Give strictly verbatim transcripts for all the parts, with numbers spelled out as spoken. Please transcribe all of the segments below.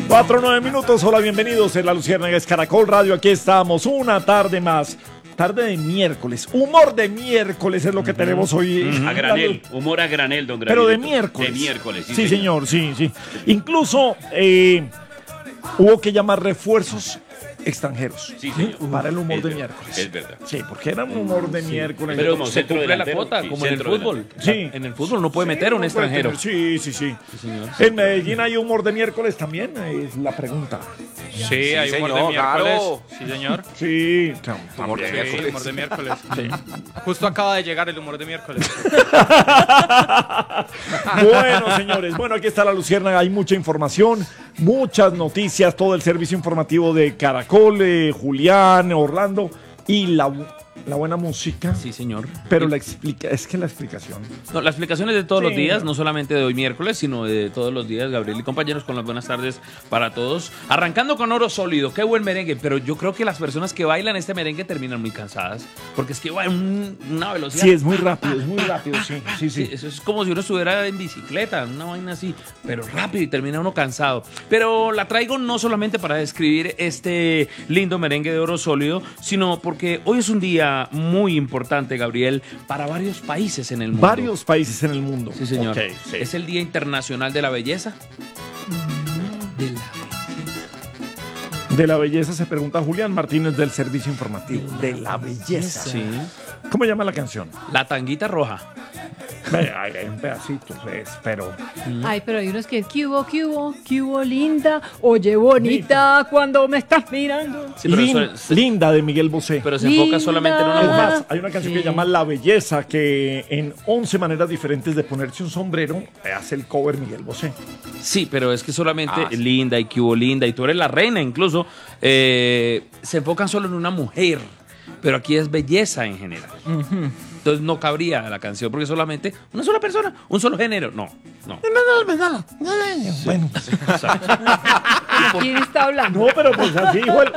Cuatro, nueve minutos, hola, bienvenidos en La Luciérnaga, es Caracol Radio, aquí estamos, una tarde más, tarde de miércoles, humor de miércoles es lo que uh-huh. tenemos hoy. Uh-huh. A granel, humor a granel, don Granel. Pero de miércoles. De miércoles, sí, sí señor. señor, sí, sí. Incluso eh, hubo que llamar refuerzos extranjeros sí, señor. para el humor es de verdad, miércoles. Es verdad. Sí, porque era un humor de sí. miércoles. Pero como se centro cumple delantero, la cuota, sí, como en el centro fútbol. Sí. En el fútbol no puede Sí, meter a un no puede extranjero. tener, sí, sí, sí. Sí, señor. En Medellín hay humor de miércoles también, es la pregunta. Sí, Sí, hay humor señor, de miércoles. claro. Sí, señor. Sí, Humor de Sí, miércoles. humor de miércoles. Sí. Justo acaba de llegar el humor de miércoles. Bueno, señores, bueno, aquí está La Luciérnaga, hay mucha información, muchas noticias, todo el servicio informativo de Caracol, eh, Julián, Orlando y la, la buena música. Sí, señor. Pero la explica, es que la explicación. No, la explicación es de todos Sí. los días, no solamente de hoy miércoles, sino de todos los días. Gabriel y compañeros, con las buenas tardes para todos. Arrancando con Oro Sólido, qué buen merengue, pero yo creo que las personas que bailan este merengue terminan muy cansadas, porque es que va en un, una velocidad. Sí, es muy rápido, es muy rápido, sí, sí, sí. Sí, eso es como si uno estuviera en bicicleta, una vaina así, pero rápido y termina uno cansado. Pero la traigo no solamente para describir este lindo merengue de Oro Sólido, sino porque hoy es un día muy importante, Gabriel, para varios países en el mundo. Varios países en el mundo. Sí, señor. Okay, sí. Es el Día Internacional de la Belleza. De la De la belleza se pregunta Julián Martínez del Servicio Informativo. De la belleza. Sí. ¿Cómo llama la canción? La Tanguita Roja. Ay, hay un pedacito, pues, pero... Ay, pero hay unos que ¿qué hubo, qué hubo, qué hubo, linda? Oye, bonita, cuando me estás mirando. Sí, pero Lin- eso es- Linda de Miguel Bosé. Pero se enfoca solamente en una Es Linda. mujer. más, hay una canción Sí. que se llama La Belleza, que en once maneras diferentes de ponerse un sombrero hace el cover Miguel Bosé. Sí, pero es que solamente Ah, sí. linda y que hubo linda y tú eres la reina incluso, eh, se enfocan solo en una mujer, pero aquí es belleza en general. Entonces no cabría la canción porque solamente una sola persona, un solo género. No, no. Bueno, ¿Quién está hablando? no, pero pues así, igual.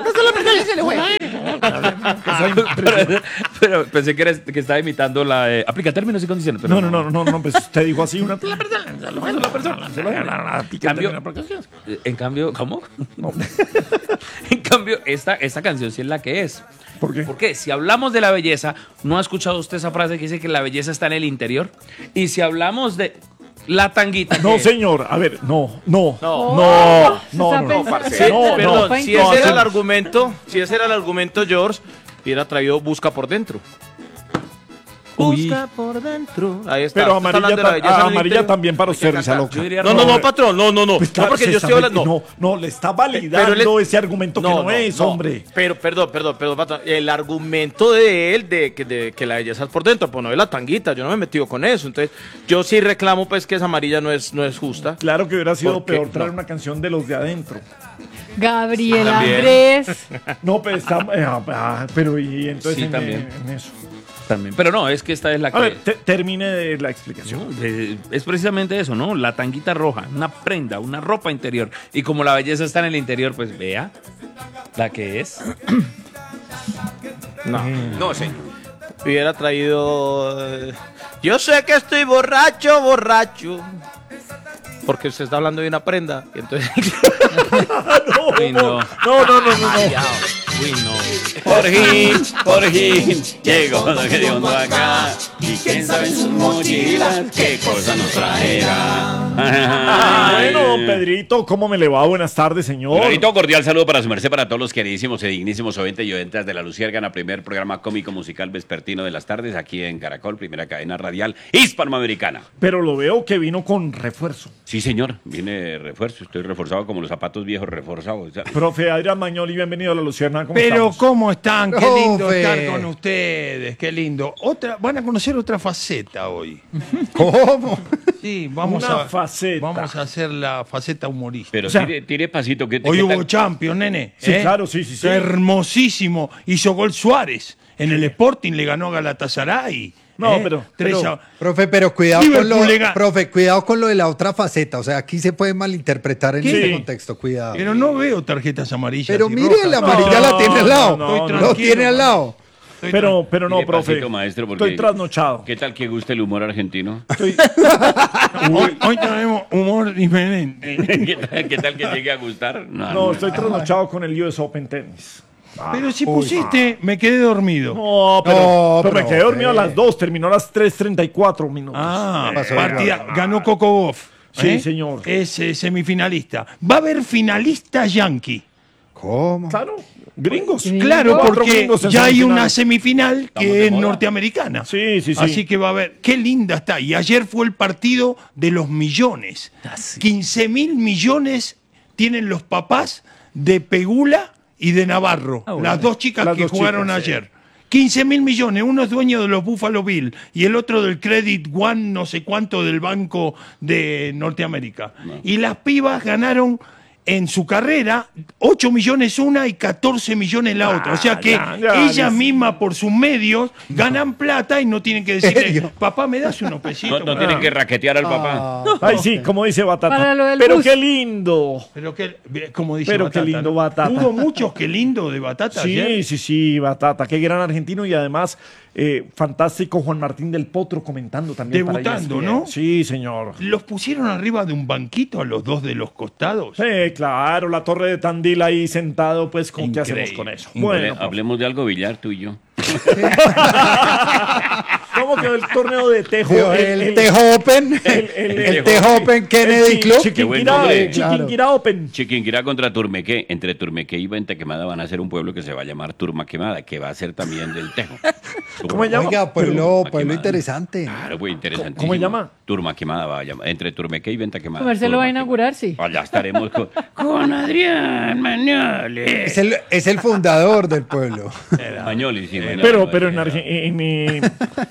pero, pero pensé que, eres, que estaba imitando la de aplica términos y condiciones. Pero No, no, no, no, no, pues usted dijo así una sola persona, una sola persona. Cambio- En cambio, ¿cómo? En cambio, esta, esta canción sí es la que es. ¿Por qué? Porque si hablamos de la belleza, ¿no ha escuchado usted esa frase que dice que la belleza está en el interior? Y si hablamos de la tanguita. No, ¿qué? señor, a ver, no, no, No. no, se no, está no, pensando- parce. no, Perdón, no, si no, ese era así- el argumento, si ese era el argumento, George, hubiera traído Busca por dentro. Uy. Busca por dentro. Ahí está. Pero Está amarilla, hablando de la ta- belleza en el amarilla interior. también para Hay usted, que risa cantar. loca. Yo diría No, no, no, patrón, no, no, no. Pues No, claro, porque se yo está estoy hablando. meti- no, no, le está validando Pero él es- ese argumento que no, es, hombre. Pero, perdón, perdón, perdón, patrón. El argumento de él de que, de que la belleza es por dentro, pues no es la tanguita, yo no me he metido con eso. Entonces, yo sí reclamo pues que esa amarilla no es, no es justa. Claro que hubiera sido ¿Por qué? peor traer No. una canción de los de adentro. Gabriel También. Andrés. No, pero está, eh, ah, pero y entonces Sí, en, también. en eso. También. Pero no, es que esta es la que. A ver, te- termine de la explicación. ¿no? Eh, Es precisamente eso, ¿no? La tanguita roja, una prenda, una ropa interior. Y como la belleza está en el interior, pues vea la que es. No, no, señor. Hubiera traído. eh, Yo sé que estoy borracho, borracho. Porque usted está hablando de una prenda. Y entonces. Uy, no. No, no, no, no, no. Uy, no. Por fin, por fin, llegó lo que Dios no acá. Y quién sabe en sus mochilas qué cosa nos traerá. Bueno, don Pedrito, ¿cómo me le va? Buenas tardes, señor. Un bonito cordial saludo para su merced, para todos los queridísimos y dignísimos oyentes y oyentas de La Luciérnaga, primer programa cómico musical vespertino de las tardes aquí en Caracol, primera cadena radial hispanoamericana. Pero lo veo que vino con refuerzo. Sí, señor, viene refuerzo, estoy reforzado como los zapatos viejos reforzados. Ya. Profe Adrián Mañoli, bienvenido a La Luciérnaga. ¿Cómo Pero estamos? ¿cómo están? Qué lindo Profe. estar con ustedes, qué lindo. Otra, van a conocer otra faceta hoy. ¿Cómo? Sí, vamos Una a faceta. vamos a hacer la faceta humorística. Pero O sea, tire, tire pasito. ¿qué, Hoy qué hubo tal? Champions, nene. Sí, ¿eh? claro, sí, sí, sí. Hermosísimo. Hizo gol Suárez. En el Sporting le ganó a Galatasaray. No, ¿eh? pero- Tres pero- a- Profe, pero cuidado con Liverpool lo, le ga- profe, cuidado con lo de la otra faceta. O sea, aquí se puede malinterpretar en ¿Qué? este Sí. contexto. Cuidado. Pero no veo tarjetas amarillas. Pero y mire, rojas. la amarilla la tiene al lado. no, Estoy no, Lo tranquilo, tiene al man. lado. Pero, pero no, Mire, profe. pasito, maestro, porque- Estoy trasnochado. ¿Qué tal que guste el humor argentino? Estoy- Hoy, hoy tenemos humor diferente. ¿Qué tal, qué tal que llegue a gustar? no, estoy trasnochado con el U S Open Tenis. Pero si pusiste, me quedé dormido. No, pero, No, pero me profe. quedé dormido a las dos, terminó a las tres treinta y cuatro minutos. Ah, pasó partida, ganó Coco Goff. Sí, señor. Es eh, semifinalista. Va a haber finalista yankee. ¿Cómo? Claro, gringos. Sí. Claro, Cuatro porque gringos en ya hay semifinal. una semifinal Estamos que de es moda. norteamericana. Sí, sí, sí. Así que va a haber. Qué linda está. Y ayer fue el partido de los millones. quince mil millones tienen los papás de Pegula y de Navarro. Ah, bueno. Las dos chicas Las que dos jugaron chicas, sí. ayer. quince mil millones. Uno es dueño de los Buffalo Bills y el otro del Credit One, no sé cuánto, del Banco de Norteamérica. Y las pibas ganaron en su carrera ocho millones una y catorce millones la otra. O sea que ya, ya, ellas ya. mismas por sus medios ganan plata y no tienen que decirle, ¿Serio? papá, ¿me das unos No, pesitos? no tienen que raquetear al papá. Ah, Ay, sí, como dice Batata. Para lo del Pero bus. qué lindo. Pero que, como dice Pero Batata, qué lindo ¿no? Batata. Hubo muchos qué lindo de Batata Sí, ayer. sí, sí, Batata. Qué gran argentino y además eh, fantástico Juan Martín del Potro comentando también. para Debutando, E S P N. ¿no? Sí, señor. Los pusieron arriba de un banquito a los dos de los costados. Sí, claro, la torre de Tandil ahí sentado, pues, ¿con qué hacemos Increíble. con eso? Hable- Bueno, pues, hablemos de algo billar tú y yo. ¿cómo quedó el torneo de Tejo? Digo, el Tejo Open, el- el- el Tejo Open Kennedy el Club. Chi- Qué buen Chiquinquirá, nombre. eh, Chiquinquirá Open. Chiquinquirá contra Turmequé. Entre Turmequé y Venta Quemada van a ser un pueblo que se va a llamar Turma Quemada, que va a ser también del Tejo. ¿Cómo se llama? Oiga, pueblo, Turma pueblo Quemada. interesante. Claro, pues interesante. ¿Cómo se llama? Turma Quemada va a llamar. Entre Turmequé y Venta Quemada. Marcelo Turma va a Quemada. inaugurar, sí. Allá estaremos con, con Adrián Mañoles. Es el, es el fundador del pueblo. Mañoles, sí, Mañoles. Pero, pero en, Arge- en, eh,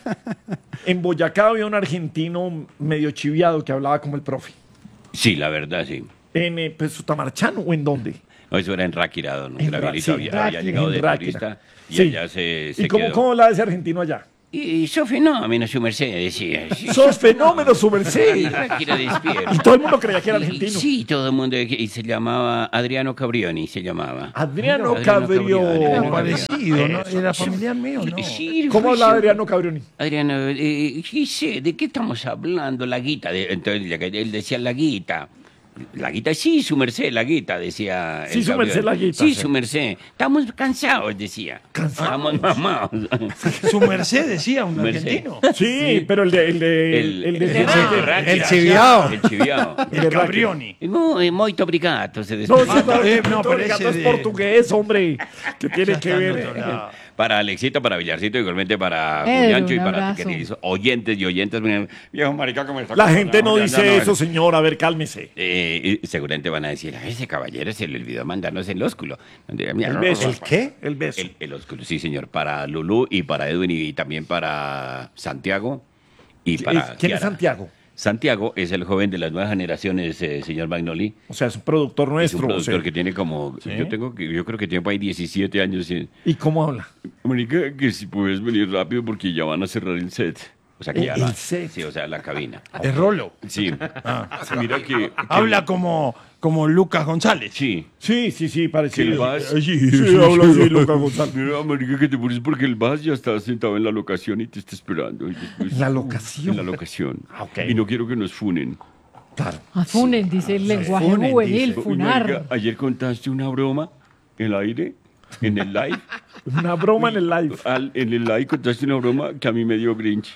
en Boyacá había un argentino medio chiviado que hablaba como el profe. Sí, la verdad, sí. ¿En eh, pues, Sutamarchano o en dónde? No, eso era en Ráquira, don En Gabrielito Ra- había, sí, había Ráquira, llegado en de Ráquira. turista y Sí. allá se, se ¿Y cómo, quedó. cómo habla ese argentino allá? Y sos fenómeno, su merced, decía. Sí, ¡Sos fenómeno, su merced! sí, Ráquira despierta. Y todo el mundo creía que era argentino. Sí, todo el mundo. Y se llamaba Adriano Cabrioni, se llamaba. Adriano Adriano Cabrio. Cabrio, Adriano Era parecido, ¿no? Era familiar mío, ¿no? Sí, ¿Cómo fue habla siempre- Adriano Cabrioni? Adriano, eh, ¿qué sé? ¿De qué estamos hablando? La guita. De- entonces él decía la guita. La guita, sí, su merced, la guita, decía. Sí, el su Gabriel. merced, la guita, Sí, sí. su merced. Estamos cansados, decía. Estamos mamados. Su merced decía un Merced. argentino. Sí, pero el de... El de... El, el de... el- el de- el Ráquira. el chiviao. El chiviao. el El de Cabrioni. Muy, muito obrigado, se No, despidió. sí, no, eh, no, no, pero es ese de- portugués, hombre. ¿Qué tiene que Está en ver? otro lado. Para Alexito, para Villarcito, igualmente para Pedro, Juliancho y un para abrazo. queridos oyentes y oyentes. Miren, viejo marica, ¿cómo está? La gente no Ya, dice ya, eso, señor. A ver, cálmese. Eh, y seguramente van a decir, a ese caballero se le olvidó mandarnos el ósculo. El beso. ¿El qué? El beso. El, el ósculo, sí, señor. Para Lulú y para Edwin y también para Santiago y para ¿Quién es Kiara. Santiago? Santiago es el joven de las nuevas generaciones, eh, señor Magnoli. O sea, es un productor Es nuestro. un o productor sea. que tiene como, yo tengo que, yo creo que tiene por ahí diecisiete años. y- ¿Y cómo habla? Marica, que si puedes venir rápido porque ya van a cerrar el set. O sea, que El- ya el la- set. Sí, o sea, la cabina. Es Rolo. Sí. Mira que... Habla como, como Lucas González. Sí. Sí, sí, sí, Que el parecido. Vaz... Sí, habla así, Lucas González. Mira, marica, que te pones porque el Vaz ya está sentado en la locación y te está esperando. Y después- ¿En la locación? En la locación. Ah, ok. Y no quiero que nos funen. Claro. A funen, dice el lenguaje funen, juvenil, dice. Uy, funar. marica, ayer contaste una broma en el aire, en el live. Una broma en el live. Al- en el live contaste una broma que a mí me dio Grinch.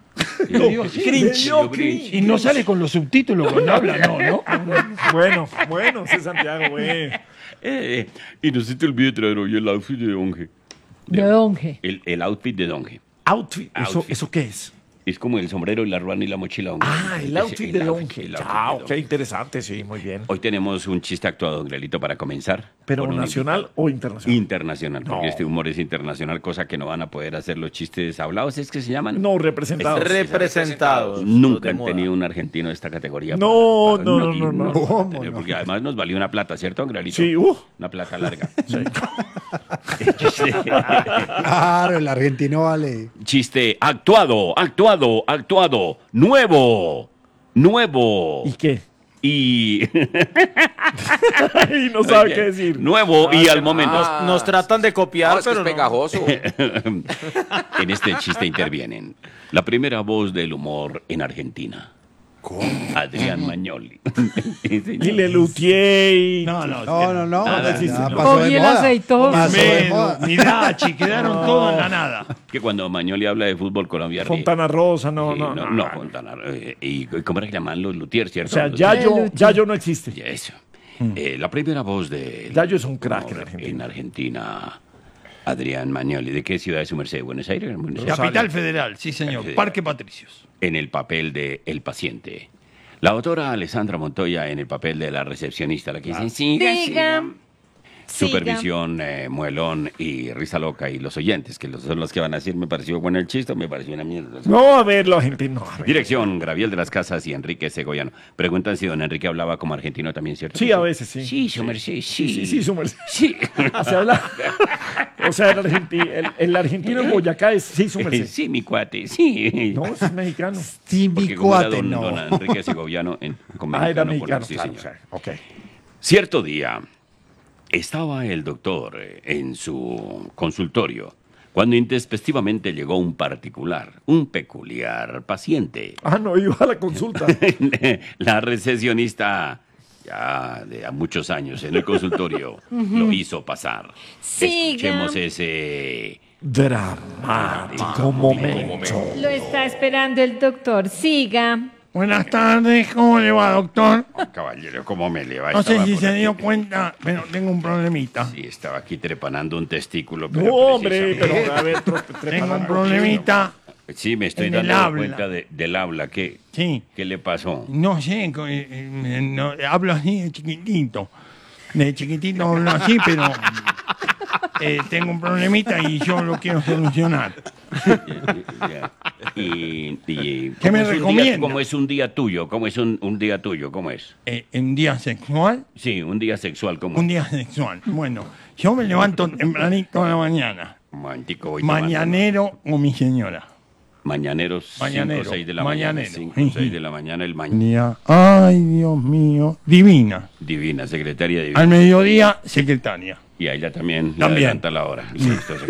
Le digo, sí. Cringe. Me dio Grinch. Y no sale con los subtítulos cuando habla, no, ¿no? Bueno, bueno, sí, Santiago, güey. Eh, y no se te olvide traer hoy el outfit de Donge. De Donge. El, el outfit de Donge. Outfit. ¿Eso, Outfit. ¿Eso qué es? Es como el sombrero, la ruana y la mochila. Donge. Ah, el Ese- outfit de Donge. el outfit Ah, de ok, Donge. interesante, sí, muy bien. Hoy tenemos un chiste actuado, don Grelito, para comenzar. ¿Pero con un nacional invitado. o internacional? Internacional, porque No. este humor es internacional, cosa que no van a poder hacer los chistes hablados, ¿es que se llaman? No, representados. Representados. Nunca de han moda. tenido un argentino de esta categoría. No, Para- no, para- no, no, no. han ¿Cómo tenido, no? Porque además nos valió una plata, ¿cierto, don Grelito? Sí, uh. Una plata larga. Claro, el argentino vale. Chiste actuado, actuado, actuado, nuevo, nuevo. ¿Y qué? y... Y no sabe qué decir. Nuevo y al momento... Nos, nos tratan de copiar, No, es que pero es no. pegajoso. En este chiste intervienen la primera voz del humor en Argentina. Adrián Magnoli. Sí, señor. Y le lutié y... No, no, No, no, no. Nada, ya sí, sí, no. pasó de Cogí el moda. aceitoso. Pasó de Medo, moda. ni Dachi, quedaron todos en la nada. Que cuando Magnoli habla de fútbol Colombia... ríe. Fontana Rosa, no, Sí, no, no, no. no, Fontana. eh, ¿Y cómo era que llaman los luthiers, O cierto? sea, Los- Yayo, Lutier. Yayo no existe. Ya, eso. Eh, la primera voz de... Yayo es un crack en Argentina. En Argentina, Adrián Magnoli. ¿De qué ciudad es su merced? ¿Buenos Aires? Buenos Aires. Capital Federal, sí señor. Federal. Parque Patricios. En el papel de El Paciente. La autora Alessandra Montoya en el papel de la recepcionista, la que dice, siga, siga. Siga. Supervisión, eh, muelón y risa loca. Y los oyentes, que los- son los que van a decir, me pareció bueno el chiste, o me pareció una mierda. No, a ver, los argentinos. No, a ver. Dirección, Graviel de las Casas y Enrique Segoyano. Preguntan si don Enrique hablaba como argentino también, ¿cierto? Sí, a veces sí. Sí, su merced, sí. Sí, sí, sí, su merced. Sí. Se habla. O sea, el, argenti- el, el argentino en Boyacá es sí, su merced. Sí, mi cuate, sí. No, es mexicano. Sí, Porque mi como era cuate, don, no. don Enrique Segoviano en, con Ah, era mexicano, mexicano. sí, claro, señor. claro. Ok. Cierto día, estaba el doctor eh, en su consultorio cuando intempestivamente llegó un particular, un peculiar paciente. Ah, no, iba a la consulta. La recesionista, ya de a muchos años en el consultorio, lo hizo pasar. Siga. Escuchemos ese... Dramático momento. Lo está esperando el doctor. Siga. Buenas tardes, ¿cómo le va, doctor? Caballero, ¿cómo me le va? No sé Estaba si por se aquí. dio cuenta, pero tengo un problemita. Sí, estaba aquí trepanando un testículo. Pero No, hombre, precisamente- pero a ver, tro- trepa Tengo un la problemita. Sí, me estoy en el dando habla. cuenta de- del habla. ¿Qué, Sí. ¿Qué le pasó? No sé, co- eh, eh, no, hablo así de chiquitito. De chiquitito hablo así, pero eh, tengo un problemita y yo lo quiero solucionar. Ya. Y, y- ¿Qué ¿cómo me es un día- recomienda? ¿Cómo es un día tuyo? ¿Cómo es un, un día tuyo? ¿Cómo es? Eh, ¿Un día sexual? Sí, un día sexual. ¿Cómo Un es? día sexual. Bueno, yo me levanto tempranito a la mañana. Un momentico, voy tomando. Mañanero o mi señora. Mañaneros, Mañanero, cinco o seis de la mañanero. mañana. cinco o seis de la mañana, el mañana. Día, ay, Dios mío. Divina. Divina, secretaria divina. Al mediodía, secretaria. Y a ella también, le También. adelanta la hora. Listo,